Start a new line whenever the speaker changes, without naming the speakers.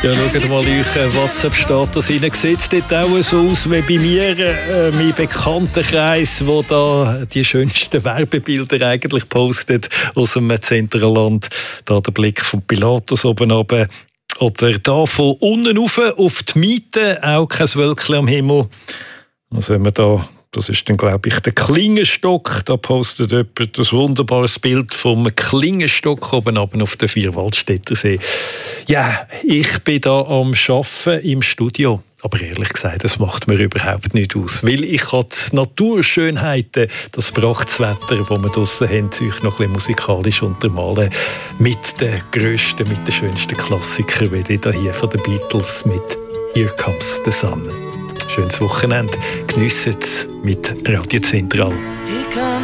Ja, schaut mal euren WhatsApp-Status rein. Sieht es dort auch so aus wie bei mir, mein Bekanntenkreis, wo da die schönsten Werbebilder eigentlich postet aus dem Zentralland. Da der Blick vom Pilatus oben runter. Oder da von unten rauf auf die Miete, auch kein Wölkchen am Himmel. Also wenn man da, das ist dann glaube ich der Klingenstock, da postet jemand ein wunderbares Bild vom Klingenstock oben runter auf den Vierwaldstättersee. Ja, ich bin da am Arbeiten im Studio. Aber ehrlich gesagt, das macht mir überhaupt nicht aus. Weil ich kann die Naturschönheiten, das Prachtwetter, das wir draussen haben, euch noch ein bisschen musikalisch untermalen. Mit den grössten, mit den schönsten Klassikern, wie die hier von den Beatles mit «Here Comes the Sun». Schönes Wochenende. Geniessen es mit Radio Zentral.